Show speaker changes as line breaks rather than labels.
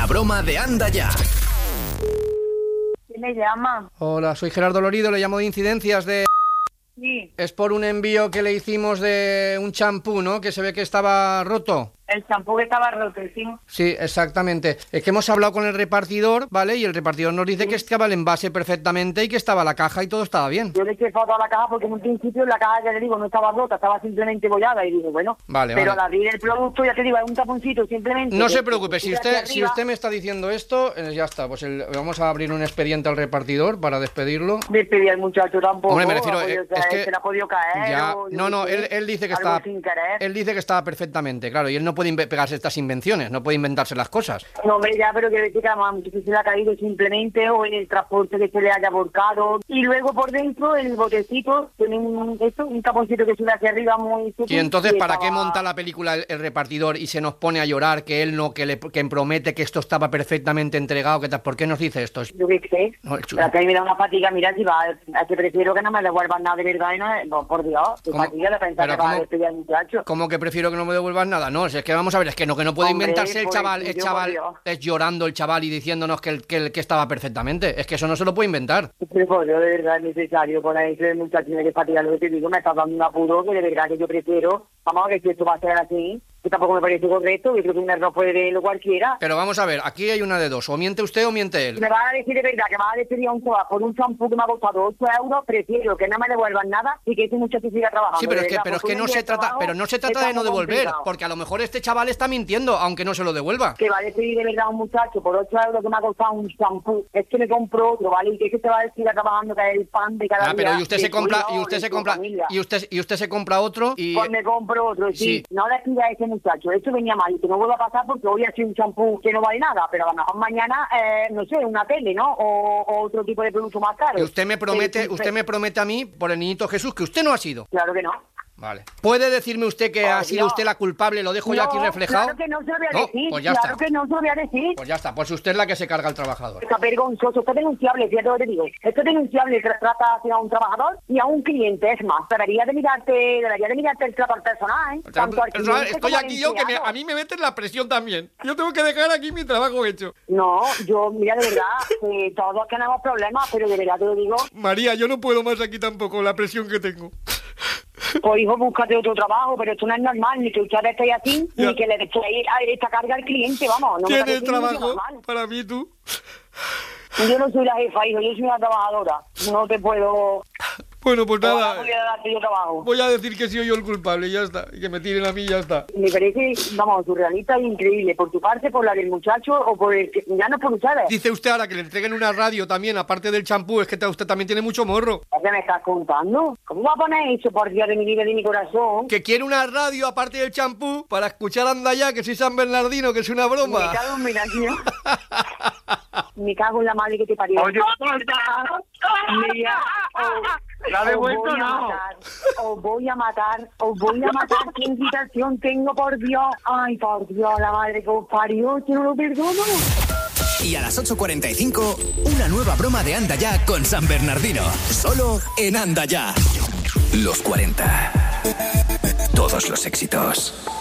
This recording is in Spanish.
broma de Anda Ya.
¿Quién me llama?
Hola, soy Gerardo Lorido, le llamo de Incidencias de...
Sí,
Es por un envío que le hicimos de un champú, ¿no? Que se ve que estaba roto.
el champú que estaba roto, sí.
Sí, exactamente. Es que hemos hablado con el repartidor, ¿vale? Y el repartidor nos dice que estaba el envase perfectamente y que estaba la caja y todo estaba bien.
Yo le eché foto a la caja porque en un principio la caja, ya le digo, no estaba rota, estaba simplemente bollada. Y digo, bueno,
Vale,
pero
vale.
al abrir el producto, ya te digo, es un taponcito simplemente.
No
que-
se preocupe, si
que tira hacia
usted
arriba.
me está diciendo esto, ya está. Pues vamos a abrir un expediente al repartidor para despedirlo.
Despedí al muchacho tampoco.
Hombre, me refiero,
ha podido
es
caer,
que...
se le ha podido caer.
Ya,
o yo
no,
qué sé,
él dice que
algo
estaba...
sin querer.
Él dice que estaba perfectamente, claro, y él no puede pegarse estas invenciones, no puede inventarse las cosas.
No, hombre, ya, pero que decir que a muchos se le ha caído simplemente o en el transporte que se le haya volcado. Y luego por dentro, el botecito, tiene un taponcito que sube hacia arriba muy...
Y entonces, ¿para qué
estaba-
monta la película el repartidor y se nos pone a llorar que él no, que promete que esto estaba perfectamente entregado? ¿Por qué nos dice esto?
Yo qué sé.
No, es chulo.
Pero que a mí me da una fatiga, mira, si va, a que prefiero que no me devuelvan nada de verdad y no, por Dios, qué
¿Cómo?
fatiga de pensar
Pero
que va a
¿cómo?
despedir al muchacho.
¿Cómo que prefiero que no me devuelvan nada? No, si es que vamos a ver, es que no puede
Hombre,
inventarse el
pues,
chaval,
yo, por Dios.
es llorando el chaval y diciéndonos que estaba perfectamente. Es que eso no se lo puede inventar.
Pero por Dios, de verdad es necesario por ahí que el muchacho tiene que fatigar, lo que te digo, me está dando un apuro que de verdad que yo prefiero, vamos a ver si esto va a ser así, que tampoco me parece correcto, yo creo que un error puede verlo cualquiera.
Pero vamos a ver, aquí hay una de dos, o miente usted o miente él.
Me van a decir de verdad que me van a despedir a un chaval por un champú que me ha costado 8 euros, prefiero que no me devuelvan nada y que ese muchacho siga trabajando.
Sí, pero
de
es que,
verdad,
pero es
porque
que
hoy
no
en día
se
el
trata,
trabajo
pero no se trata
está
de no
muy
devolver,
complicado.
porque a lo mejor este chaval está mintiendo, aunque no se lo devuelva.
Que va a despedir de verdad a un muchacho por 8 euros que me ha costado un champú. Es que me compro otro, ¿vale? Y que te va a decir trabajando que es el pan de cada día.
Pero y usted
de
se compra,
tu
y
hijo,
usted
de
se
tu
compra,
familia.
y usted se compra otro y
Pues me compro otro, sí.
Sí.
No le pida a ese muchacho. Esto venía mal y que no vuelva a pasar porque hoy ha sido un champú que no vale nada, pero a lo mejor mañana, no sé, una tele, ¿no? O otro tipo de producto más caro.
y usted me promete,
Sí,
usted me promete a mí por el niñito Jesús que usted no ha sido.
Claro que no.
Vale. ¿Puede decirme usted que ha sido
no.
usted la culpable? Lo dejo yo aquí
No,
reflejado.
Claro que no se lo voy a
No,
decir.
pues ya
claro
está.
que no se lo voy a decir.
Pues ya está, pues usted es la que se carga al trabajador.
Está vergonzoso, está denunciable, fíjate lo que te digo. Esto es denunciable, trata hacia un trabajador y a un cliente, es más. Debería de mirarte el trato al personal, ¿eh? Tanto al cliente
Estoy
como al
aquí yo que
empleado.
a mí me meten la presión también. Yo tengo que dejar aquí mi trabajo hecho.
No, yo, mira, de verdad, todos tenemos problemas, pero de verdad te lo digo,
María, yo no puedo más aquí tampoco, la presión que tengo.
pues hijo, búscate otro trabajo, pero esto no es normal, ni que ustedes estéis así,
Ya.
ni que le echéis esta carga al cliente, vamos. No me
¿Tienes
parece ni
trabajo
normal.
para mí tú?
Yo no soy la jefa, hijo, yo soy una trabajadora. No te puedo...
Bueno, pues
Ojalá
nada,
pudiera darte yo trabajo.
voy a decir que he sido yo el culpable y ya está. Y que me tiren a mí y ya está.
Me parece, vamos, surrealista e increíble. Por tu parte, por la del muchacho o por el que... Ya no por ustedes.
Dice usted ahora que le entreguen una radio también, aparte del champú, es que usted también tiene mucho morro.
¿Qué me estás contando? ¿Cómo va a poner eso, por Dios de mi vida y de mi corazón?
Que quiere una radio aparte del champú para escuchar Anda Ya, que soy San Bernardino, que es una
Me
broma.
cago en mi nación. Me cago en la madre que te parió.
Oye,
Mira,
¿la ha devuelto o no?
Os voy a matar. ¿Qué invitación tengo, por Dios? Ay, por Dios, la madre que os parió, yo no lo perdono.
Y a las 8:45, una nueva broma de Anda Ya con San Bernardino. Solo en Anda Ya. Los 40. Todos los éxitos.